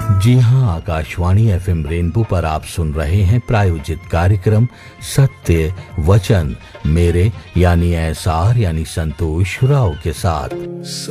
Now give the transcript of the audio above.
जी हाँ, Akashvani FM rainbow पर आप सुन रहे हैं प्रायोजित कार्यक्रम सत्य वचन मेरे यानी एसआर यानी संतोष राव के साथ।